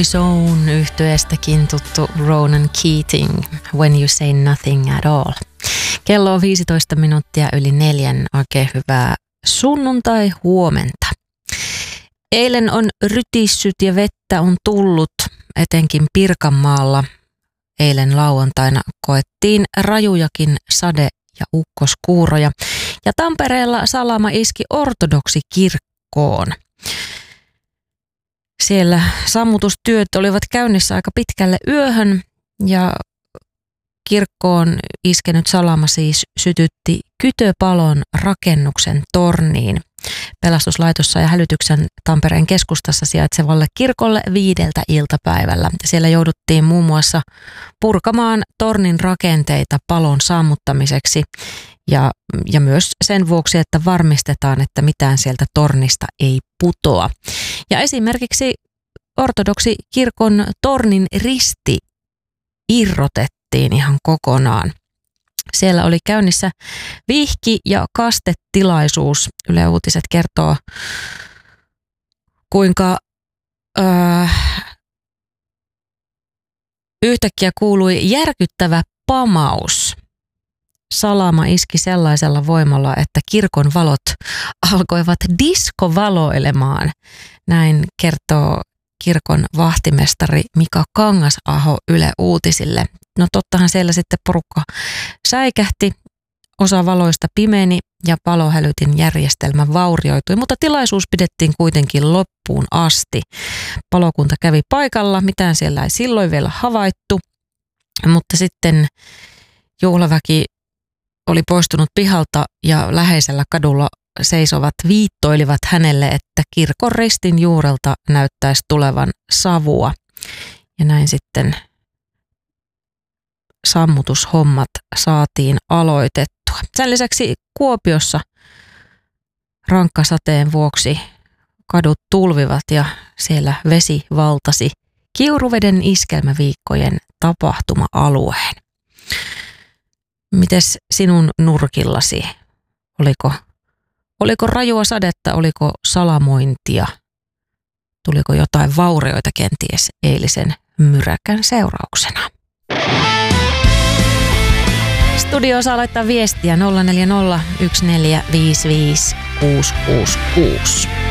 Boyzone -yhtyeestäkin tuttu Ronan Keating, When You Say Nothing at All. Kello on 15 minuuttia yli 4. Oikein hyvää sunnuntai-huomenta. Eilen on rytissyt ja vettä on tullut, etenkin Pirkanmaalla. Eilen lauantaina koettiin rajujakin sade- ja ukkoskuuroja. Ja Tampereella salama iski ortodoksikirkkoon. Siellä sammutustyöt olivat käynnissä aika pitkälle yöhön ja kirkkoon iskenyt salama siis sytytti kytöpalon rakennuksen torniin. Pelastuslaitos sai hälytyksen Tampereen keskustassa sijaitsevalle kirkolle 5 iltapäivällä. Siellä jouduttiin muun muassa purkamaan tornin rakenteita palon sammuttamiseksi ja myös sen vuoksi, että varmistetaan, että mitään sieltä tornista ei putoa. Ja esimerkiksi ortodoksikirkon tornin risti irrotettiin ihan kokonaan. Siellä oli käynnissä vihki- ja kastetilaisuus. Yle Uutiset kertoo, kuinka yhtäkkiä kuului järkyttävä pamaus. Salama iski sellaisella voimalla, että kirkon valot alkoivat diskovaloilemaan. Näin kertoo kirkon vahtimestari Mika Kangasaho Yle Uutisille. No tottahan siellä sitten porukka säikähti, osa valoista pimeni ja palohälytin järjestelmä vaurioitui, mutta tilaisuus pidettiin kuitenkin loppuun asti. Palokunta kävi paikalla, mitään siellä ei silloin vielä havaittu, mutta sitten juhlaväki oli poistunut pihalta ja läheisellä kadulla seisovat viittoilivat hänelle, että kirkon ristin juurelta näyttäisi tulevan savua. Ja näin sitten sammutushommat saatiin aloitettua. Sen lisäksi Kuopiossa rankkasateen vuoksi kadut tulvivat ja siellä vesi valtasi Kiuruveden iskelmäviikkojen tapahtuma-alueen. Mites sinun nurkillasi? Oliko rajua sadetta, oliko salamointia? Tuliko jotain vaurioita kenties eilisen myräkän seurauksena? Studioon saa laittaa viestiä 040 1455 666.